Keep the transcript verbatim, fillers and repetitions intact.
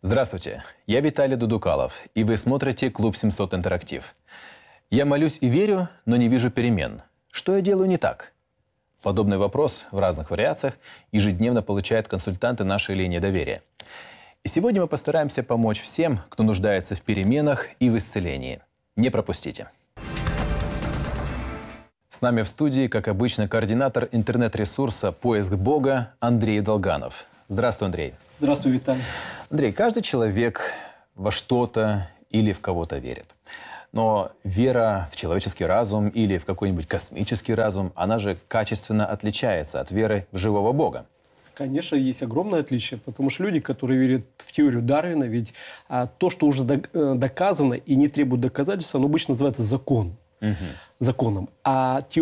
Здравствуйте, я Виталий Дудукалов, и вы смотрите «Клуб семьсот Интерактив». Я молюсь и верю, но не вижу перемен. Что я делаю не так? Подобный вопрос в разных вариациях ежедневно получают консультанты нашей линии доверия. И сегодня мы постараемся помочь всем, кто нуждается в переменах и в исцелении. Не пропустите. С нами в студии, как обычно, координатор интернет-ресурса «Поиск Бога» Андрей Долганов. Здравствуй, Андрей. Здравствуй, Виталий. Андрей, каждый человек во что-то или в кого-то верит. Но вера в человеческий разум или в какой-нибудь космический разум, она же качественно отличается от веры в живого Бога. Конечно, есть огромное отличие, потому что люди, которые верят в теорию Дарвина, ведь а, то, что уже доказано и не требует доказательств, оно обычно называется закон, угу. законом. А те